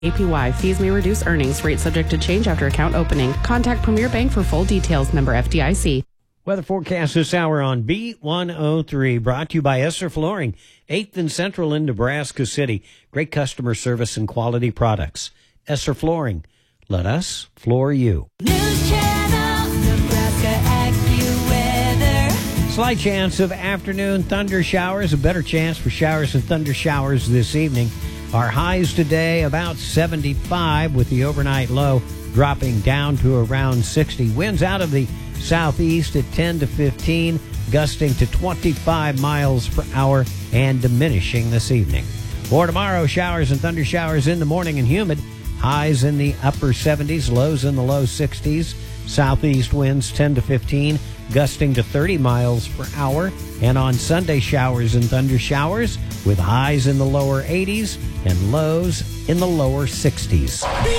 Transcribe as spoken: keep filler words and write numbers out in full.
A P Y. Fees may reduce earnings. Rate subject to change after account opening. Contact Premier Bank for full details. Member F D I C. Weather forecast this hour on B one oh three, brought to you by Esser Flooring, eighth and Central in Nebraska City. Great customer service and quality products. Esser Flooring. Let us floor you. News Channel, Nebraska AccuWeather. Slight chance of afternoon thunder showers. A better chance for showers and thunder showers this evening. Our highs today about seventy-five, with the overnight low dropping down to around sixty. Winds out of the southeast at ten to fifteen, gusting to twenty-five miles per hour and diminishing this evening. For tomorrow, showers and thunder showers in the morning and humid. Highs in the upper seventies, lows in the low sixties. Southeast winds ten to fifteen, gusting to thirty miles per hour. And on Sunday, showers and thunder showers with highs in the lower eighties and lows in the lower sixties.